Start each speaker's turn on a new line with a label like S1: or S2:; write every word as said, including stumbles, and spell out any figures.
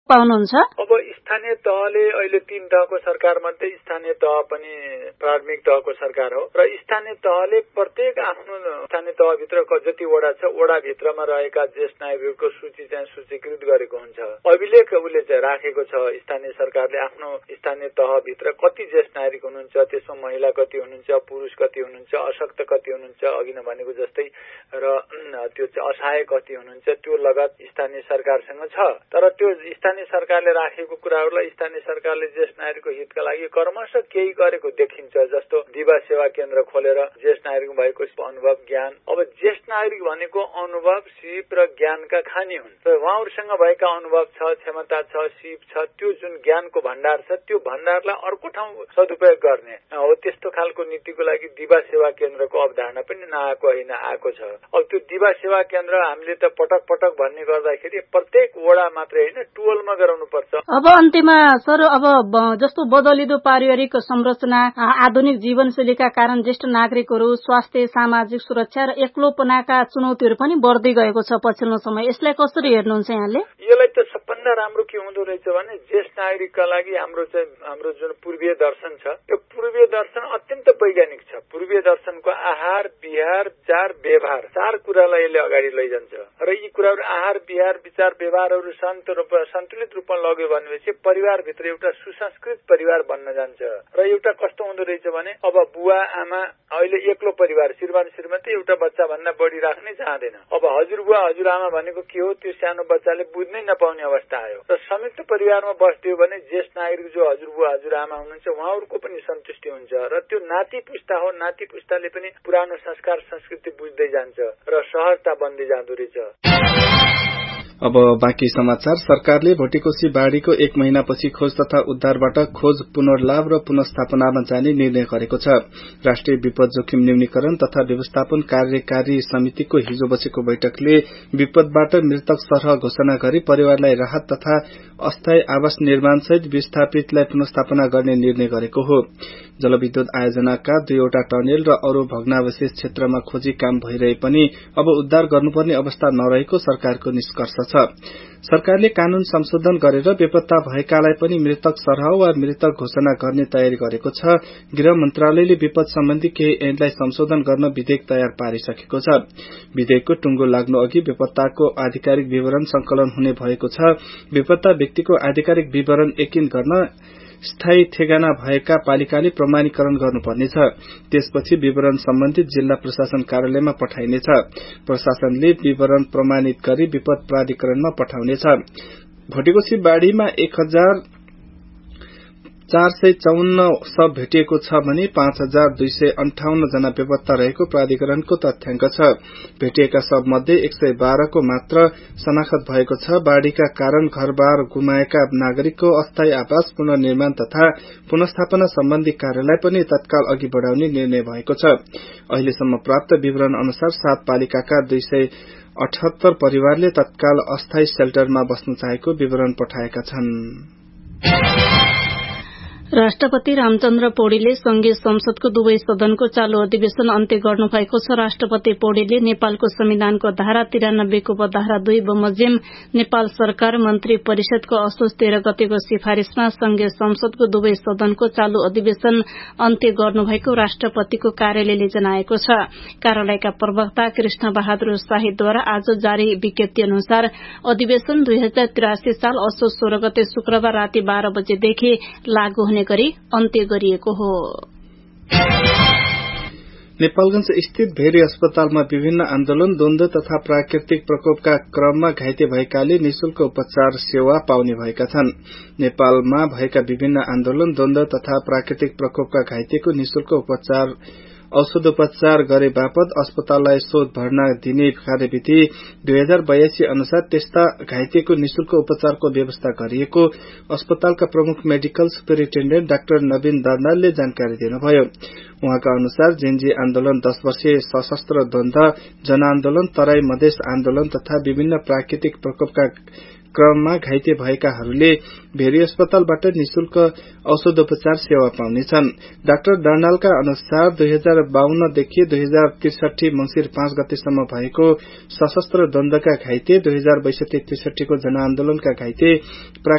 S1: पाउनुहुन्छ?
S2: अब स्थानीय तहले अहिले तीन तहको सरकार मध्ये स्थानीय तह पनि प्राथमिक तहको सरकार हो र स्थानीय तहले प्रत्येक आफ्नो स्थानीय तहभित्र जति वडा छ वडा भित्रमा रहेका ज्येष्ठ नागरिकहरूको सूची चाहिँ सूचीकृत गरेको हुन्छ। अभिलेख उसले चाहिँ राखेको छ। स्थानीय सरकारले आफ्नो स्थानीय तहभित्र कति ज्येष्ठ नागरिक हुनुहुन्छ, त्यसमा महिला कति हुनुहुन्छ, पुरुष कति हुनुहुन्छ, अशक्त कति हुनुहुन्छ, अघि नै भनेको जस्तै, र त्यो असहाय कति हुनुहुन्छ, त्यो लगत स्थानीय सरकारसँग छ। तर त्यो स्थानीय सरकारले राखेको कुराहरूलाई स्थानीय सरकारले ज्येष्ठ नागरिकको हितका लागि कर्मशः केही गरेको देखिन्छ। जस्तो दिवा सेवा केन्द्र खोलेर ज्येष्ठ नागरिक भएको अनुभव ज्ञान, अब ज्येष्ठ नागरिक भनेको अनुभव सिप र ज्ञानका खानी हुन् र उहाँहरूसँग भएका अनुभव छ, क्षमता छ, सिप छ, त्यो जुन ज्ञानको भण्डार छ त्यो भण्डारलाई अर्को ठाउँ सदुपयोग गर्ने हो। त्यस्तो खालको नीतिको लागि दिवा सेवा केन्द्रको अवधारणा पनि नआएको होइन, आएको छ। अब त्यो दिवा सेवा केन्द्र हामीले त पटक पटक भन्ने गर्दाखेरि प्रत्येक वडा मात्रै होइन टुवलमा गराउनु पर्छ।
S1: अब अन्त्यमा सर, अब जस्तो बदलिदो पारिवारिक संरचना, आधुनिक जीवनशैलीका कारण ज्येष्ठ नागरिकहरू स्वास्थ्य, सामाजिक सुरक्षा र एक्लोपनाका चुनौतीहरू पनि बढ्दै गएको छ पछिल्लो समय। यसलाई कसरी हेर्नुहुन्छ यहाँले?
S2: यसलाई त सबभन्दा राम्रो के हुँदो रहेछ भने ज्येष्ठ नागरिकका लागि हाम्रो चाहिँ हाम्रो जुन पूर्वीय दर्शन छ त्यो पूर्वीय दर्शन अत्यन्त वैज्ञानिक छ। पूर्वीय दर्शनको आहार, विहार, विचार, व्यवहार चार कुरालाई यसले अगाडि लैजान्छ र यी कुराहरू आहार, विहार, विचार, व्यवहारहरू सन्त रूप सन्तुलित रूपमा लग्यो भनेपछि परिवारभित्र एउटा सुसंस्कृत परिवार बन्न जान्छ। र एउटा कस्तो हुँदो रहेछ भने अब बुवा आमा अहिले एक्लो परिवार, श्रीमान श्रीमती एउटा बच्चा भन्दा बढी राख्नै चाहँदैन। अब हजुरबुवा हजुरआमा भनेको के हो त्यो सानो बच्चाले बुझ्नै नपाउने अवस्था आयो र संयुक्त परिवारमा बस्दियो भने ज्येष्ठ नागरिक जो हजुरबुवा हजुरआमा हुनुहुन्छ उहाँहरूको पनि सन्तुष्टि हुन्छ र त्यो नाति पुस्ता हो, नाति पुस्ताले पनि पुरानो संस्कार संस्कृति बुझ्दै जान्छ र सहजता बन्दै जाँदो रहेछ।
S3: अब बाँकी समाचार। सरकारले भोटेकोशी बाढ़ीको एक महिनापछि खोज तथा उद्धारबाट खोज पुनर्लाभ र पुनर्स्थापनामा जाने निर्णय गरेको छ। राष्ट्रिय विपद जोखिम न्यूनीकरण तथा व्यवस्थापन कार्यकारी समितिको हिजो बसेको बैठकले विपदबाट मृतक सरह घोषणा गरी परिवारलाई राहत तथा अस्थायी आवास निर्माणसहित विस्थापितलाई पुनर्स्थापना गर्ने निर्णय गरेको हो। जलविद्युत आयोजनाका दुईवटा टनेल र अरू भग्नावशेष क्षेत्रमा खोजी काम भइरहे पनि अब उद्धार गर्नुपर्ने अवस्था नरहेको सरकारको निष्कर्ष छ। सरकारले कानून संशोधन गरेर बेपत्ता भएकालाई पनि मृतक सरह वा मृतक घोषणा गर्ने तयारी गरेको छ। गृह मन्त्रालयले विपद सम्बन्धी केही ऐनलाई संशोधन गर्न विधेयक तयार पारिसकेको छ। विधेयकको टुंगो लाग्नु अघि बेपत्ताको आधिकारिक विवरण संकलन हुने भएको छ। बेपत्ता व्यक्तिको आधिकारिक विवरण यकिन गर्न स्थायी ठेगाना भएका पालिकाले प्रमाणीकरण गर्नुपर्नेछ। त्यसपछि विवरण सम्बन्धित जिल्ला प्रशासन कार्यालयमा पठाइनेछ। प्रशासनले विवरण प्रमाणित गरी विपद प्राधिकरणमा पठाउनेछ। भोटेकोशी बाढ़ीमा एक हजार चार सय चौन्न शव भेटिएको छ भने पाँच हजार दुई सय अन्ठाउन्न जना बेपत्ता रहेको प्राधिकरणको तथ्याङ्क छ। भेटिएका शव मध्ये एक सय बाह्रको मात्र शनाखत भएको छ। बाढ़ीका कारण घरबार गुमाएका नागरिकको अस्थायी आवास पुनर्निर्माण तथा पुनर्स्थापना सम्बन्धी कार्यलाई पनि तत्काल अघि बढ़ाउने निर्णय भएको छ। अहिलेसम्म प्राप्त विवरण अनुसार सात पालिकाका दुई सय अठहत्तर परिवारले तत्काल अस्थायी शेल्टरमा बस्न चाहेको विवरण पठाएका छन्।
S1: राष्ट्रपति रामचन्द्र पौडेलले संघीय संसदको दुवै सदनको चालू अधिवेशन अन्त्य गर्नु भएको छ। राष्ट्रपति पौडेलले नेपालको संविधानको धारा तिरानब्बेको उपधारा दुई बमोजिम नेपाल सरकार मन्त्री परिषदको असोज तेह्र गतेको सिफारिशमा संघीय संसदको दुवै सदनको चालू अधिवेशन अन्त्य गर्नुभएको राष्ट्रपतिको कार्यालयले जनाएको छ। कार्यालयका प्रवक्ता कृष्ण बहादुर शाहीद्वारा आज जारी विज्ञप्ति अनुसार अधिवेशन दुई हजार त्रियासी साल असोज सोह्र गते शुक्रबार राति बाह्र बजेदेखि लागू हुने गरी अन्त्य गरिएको हो।
S3: नेपालगंज स्थित भेरी अस्पतालमा विभिन्न आन्दोलन, द्वन्द्व तथा प्राकृतिक प्रकोपका क्रममा घाइते भएकाले निशुल्क उपचार सेवा पाउने भएका छन्। नेपालमा भएका विभिन्न आन्दोलन, द्वन्द्व तथा प्राकृतिक प्रकोपका घाइतेको निशुल्क उपचार औषधोपचार गरे बापत अस्पताललाई शोध भर्ना दिने कार्यविधि दुई हजार बयासी अनुसार त्यस्ता घाइतेको निशुल्क उपचारको व्यवस्था गरिएको अस्पतालका प्रमुख मेडिकल सुपरिन्टेण्डेन्ट डाक्टर नवीन दर्नालले जानकारी दिनुभयो। उहाँका अनुसार जेनजी आन्दोलन, दश वर्षीय सशस्त्र द्वन्द्व, जनआन्दोलन, तराई मधेस आन्दोलन तथा विभिन्न प्राकृतिक प्रकोपका क्रममा घाइते भएकाहरूले भेरी अस्पतालबाट निशुल्क औषधोपचार सेवा पाउनेछन्। डाक्टर दर्नालका अनुसार दुई हजार बाहन्नदेखि दुई हजार त्रिसठी मंसिर पाँच गतेसम्म भएको सशस्त्र द्वन्द्वका घाइते, दुई हजार बैसठी त्रिसठीको जनआन्दोलनका घाइते,